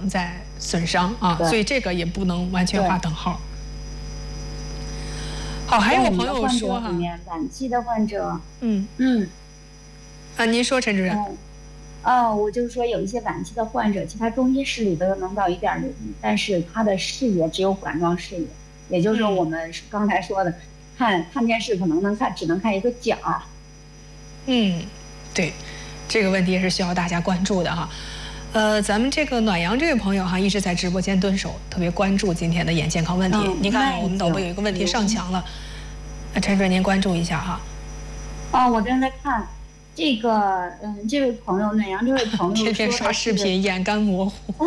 能再损伤啊，所以这个也不能完全划等号。好，还有朋友说哈， 晚期的患者， 您说陈主任。 我就说有一些晚期的患者，其他中医视力都能到1.0，但是他的视野只有管状视野，也就是说我们刚才说的，看电视可能只能看一个角。 对，这个问题也是需要大家关注的哈。咱们这个暖阳这位朋友哈，一直在直播间蹲守，特别关注今天的眼健康问题。您看我们导播有一个问题上墙了，陈主任您关注一下哈。 我正在看。这个，这位朋友，暖阳这位朋友天天刷视频，眼干模糊。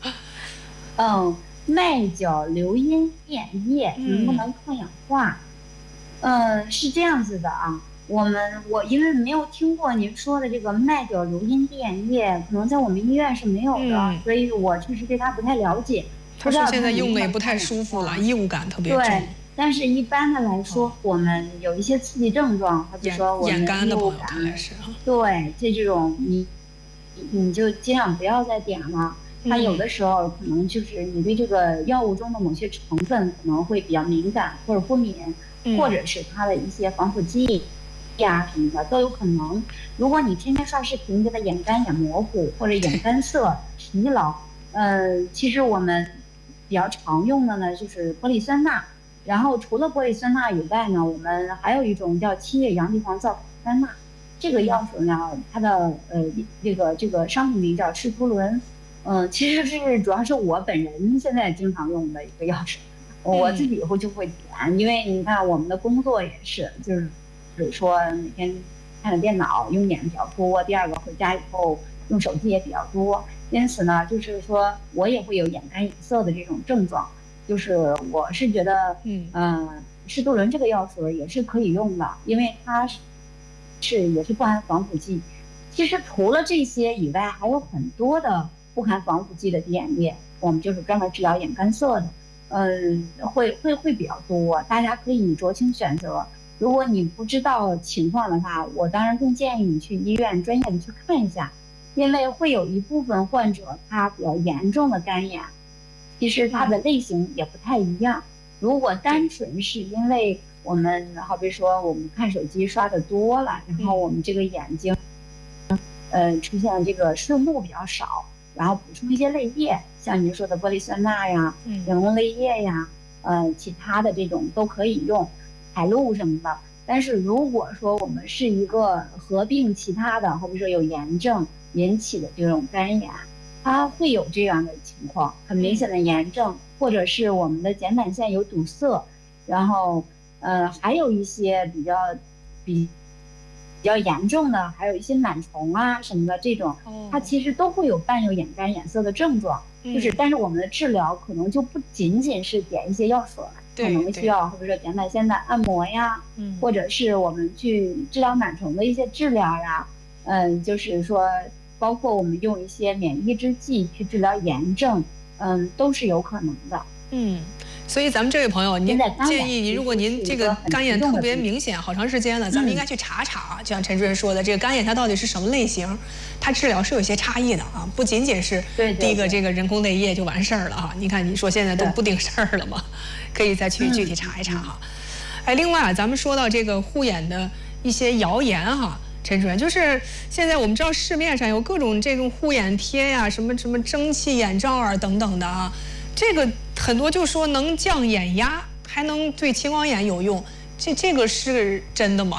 麦角硫因碘液能不能抗氧化？是这样子的啊，我因为没有听过您说的这个麦角硫因碘液，可能在我们医院是没有的，所以我确实对它不太了解。 他说现在用的也不太舒服了，异物感特别重。 对。但是一般的来说，我们有一些刺激症状，比如说我们眼干的朋友看来是对，这种你就尽量不要再点了。它有的时候可能就是你对这个药物中的某些成分可能会比较敏感或者过敏，或者是它的一些防腐剂呀什么的都有可能。如果你天天刷视频，觉得眼干眼模糊或者眼干涩、疲劳，其实我们比较常用的呢就是玻利酸钠。然后除了玻利酸钠以外呢，我们还有一种叫7叶洋地黄皂苷钠，这个药水呢，它的这个商品名叫赤图伦，其实是主要是我本人现在经常用的一个药水，我自己就会点，因为你看我们的工作也是，就是说每天看着电脑用眼比较多，第二个回家以后用手机也比较多，因此呢，就是说我也会有眼干眼涩的这种症状。就是我是觉得，士杜伦这个药水也是可以用的，因为它也是不含防腐剂。其实除了这些以外，还有很多的不含防腐剂的滴眼液，我们就是专门治疗眼干涩的，会比较多，大家可以酌情选择。如果你不知道情况的话，我当然更建议你去医院专业的去看一下，因为会有一部分患者他比较严重的干眼。其实它的类型也不太一样。如果单纯是因为我们好比说我们看手机刷的多了，然后我们这个眼睛，出现这个顺路比较少，然后补充一些泪液，像您说的玻利酸钠呀、人工泪液呀，其他的这种都可以用，海露什么的。但是如果说我们是一个合并其他的，好比说有炎症引起的这种干眼。它会有这样的情况，很明显的炎症，或者是我们的睑板腺有堵塞，然后还有一些比较严重的，还有一些螨虫啊什么的这种，它其实都会有伴有眼干眼涩的症状，但是我们的治疗可能就不仅仅是点一些药水，可能需要或者说睑板腺的按摩呀，或者是我们去治疗螨虫的一些治疗呀，就是说。包括我们用一些免疫制剂去治疗炎症，都是有可能的。 所以咱们这位朋友，您建议您，如果您这个干眼特别明显，好长时间了，咱们应该去查查。就像陈主任说的，这个干眼它到底是什么类型，它治疗是有些差异的啊，不仅仅是第一个这个人工泪液就完事儿了啊。你看你说现在都不顶事儿了嘛，可以再去具体查一查哈。另外啊，咱们说到这个护眼的一些谣言哈。陈主任，就是现在我们知道市面上有各种这种护眼贴呀，什么蒸汽眼罩啊等等的啊，这个很多就说能降眼压，还能对青光眼有用，这个是真的吗？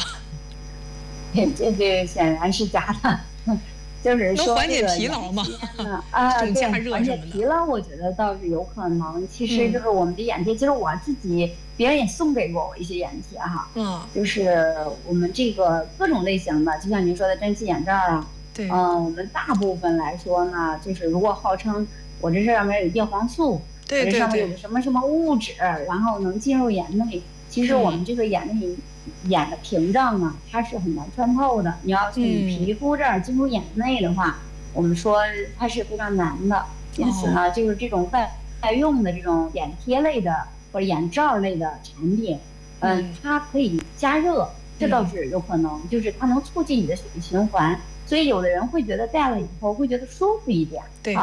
这显然是假的，就是说能缓解疲劳吗？ 对，缓解疲劳，我觉得倒是有可能。其实就是我们的眼贴，其实我自己别人也送给过我一些眼贴哈，就是我们这个各种类型的，就像您说的蒸汽眼罩啊， 对， 我们大部分来说呢，就是如果号称我这上面有叶黄素， 对， 这上面有个什么物质，然后能进入眼内，其实我们这个眼的屏障啊，它是很难穿透的。你要从皮肤这儿进入眼内的话，我们说它是非常难的。因此呢，就是这种外用的这种眼贴类的或者眼罩类的产品，它可以加热，这倒是有可能，就是它能促进你的血液循环。所以有的人会觉得戴了以后会觉得舒服一点， 对啊。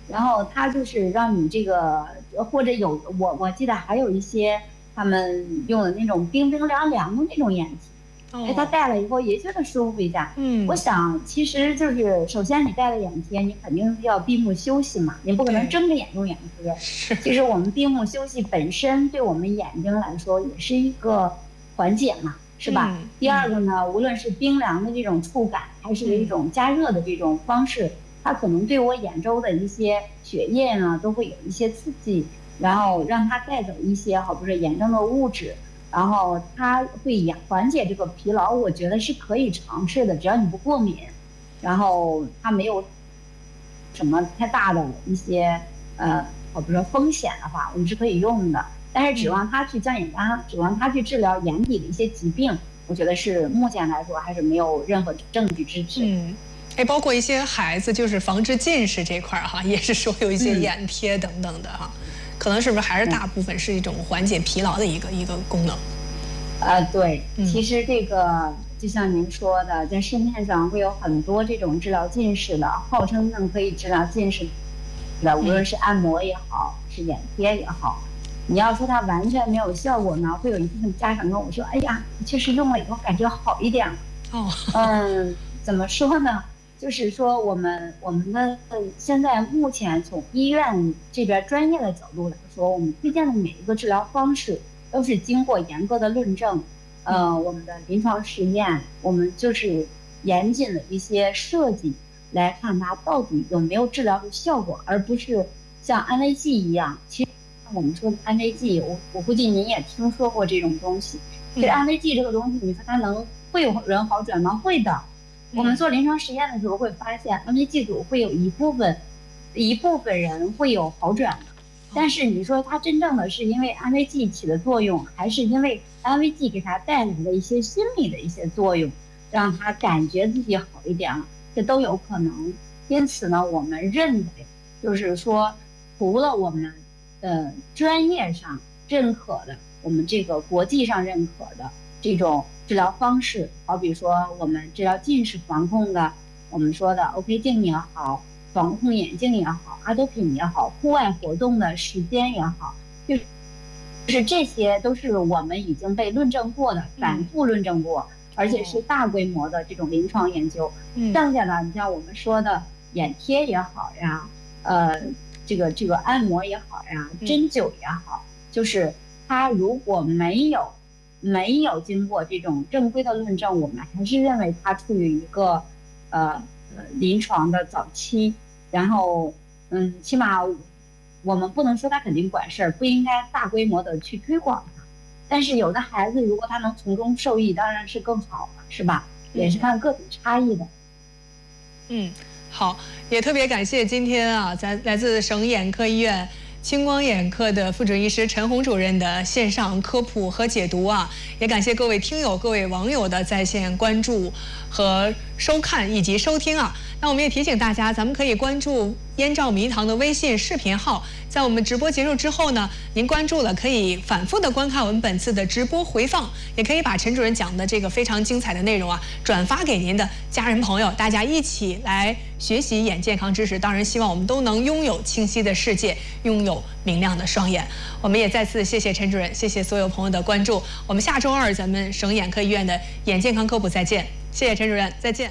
然后它就是让你这个或者有我记得还有一些他们用的那种冰冰凉凉的那种眼贴，哎，他戴了以后也觉得舒服一下。我想其实就是首先你戴了眼贴，你肯定要闭目休息嘛，你不可能睁着眼用眼贴。其实我们闭目休息本身对我们眼睛来说也是一个缓解嘛，是吧？第二个呢，无论是冰凉的这种触感，还是一种加热的这种方式，它可能对我眼周的一些血液呢都会有一些刺激，然后让它带走一些好比说眼中的物质，然后它会缓解这个疲劳，我觉得是可以尝试的，只要你不过敏，然后它没有什么太大的一些好比说风险的话，我们是可以用的。但是指望它去降眼压，指望它去治疗眼底的一些疾病，我觉得是目前来说还是没有任何证据支持。 包括一些孩子就是防治近视这块哈，也是说有一些眼贴等等的哈，可能是不是还是大部分是一种缓解疲劳的一个功能？ 对，其实这个就像您说的，在市面上会有很多这种治疗近视的，号称可以治疗近视的，无论是按摩也好，是眼贴也好。你要说它完全没有效果呢，会有一部分家长跟我说：“哎呀，确实用了以后感觉好一点了。”怎么说呢？就是说我们的现在目前从医院这边专业的角度来说，我们推荐的每一个治疗方式都是经过严格的论证，我们的临床实验，我们就是严谨的一些设计来看它到底有没有治疗的效果，而不是像安慰剂一样。其实我们说的安慰剂，我估计您也听说过这种东西。其实安慰剂这个东西，你说它会有人好转吗？会的。我们做临床实验的时候会发现，安慰剂组会有一部分人会有好转的，但是你说他真正的是因为安慰剂起的作用，还是因为安慰剂给他带来的一些心理的一些作用，让他感觉自己好一点了，这都有可能。因此呢，我们认为就是说，除了我们专业上认可的，我们这个国际上认可的这种治疗方式，好比说我们治疗近视防控的，我们说的 OK 镜也好，防控眼镜也好，阿多品也好，户外活动的时间也好，就是这些都是我们已经被论证过的，反复论证过，而且是大规模的这种临床研究。剩下的你像我们说的眼贴也好呀，这个按摩也好呀，针灸也好，就是它如果没有经过这种正规的论证，我们还是认为它处于一个临床的早期，然后起码我们不能说它肯定管事儿，不应该大规模的去推广它。但是有的孩子如果他能从中受益，当然是更好了，是吧？也是看个体差异的。 好，也特别感谢今天来自省眼科医院青光眼科的副主医师陈红主任的线上科普和解读也感谢各位听友、各位网友的在线关注和收看以及收听那我们也提醒大家，咱们可以关注燕赵迷堂的微信视频号，在我们直播结束之后呢，您关注了可以反复的观看我们本次的直播回放，也可以把陈主任讲的这个非常精彩的内容转发给您的家人朋友，大家一起来学习眼健康知识。当然，希望我们都能拥有清晰的视界，拥有明亮的双眼。我们也再次谢谢陈主任，谢谢所有朋友的关注。我们下周二咱们省眼科医院的眼健康科普再见，谢谢陈主任，再见。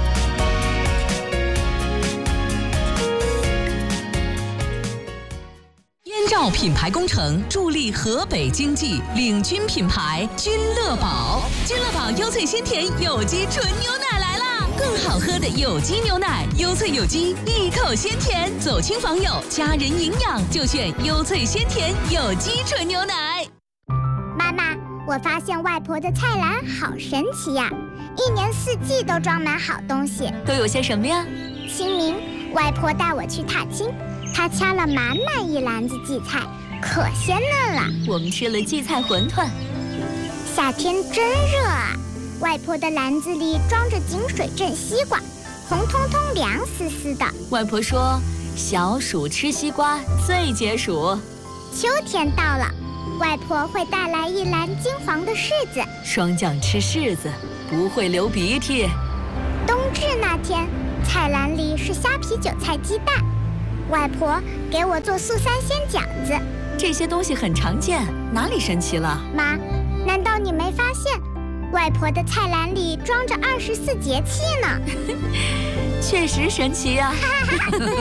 燕赵品牌工程助力河北经济，领军品牌君乐宝。君乐宝优萃鲜甜有机纯牛奶来啦！更好喝的有机牛奶，优萃有机，一口鲜甜，走亲访友，家人营养就选优萃鲜甜有机纯牛奶。 妈妈，我发现外婆的菜篮好神奇呀，一年四季都装满好东西。 都有些什么呀？ 清明，外婆带我去踏青。他掐了满满一篮子荠菜，可鲜嫩了。 我们吃了荠菜馄饨。 夏天真热外婆的篮子里装着井水镇西瓜，红彤彤凉丝丝的。 外婆说，小暑吃西瓜最解暑。 秋天到了，外婆会带来一篮金黄的柿子。 霜降吃柿子不会流鼻涕。 冬至那天，菜篮里是虾皮韭菜鸡蛋。 外婆给我做素三鲜饺子。 这些东西很常见，哪里神奇了？ 妈，难道你没发现，外婆的菜篮里装着24节气呢？ 确实神奇呀。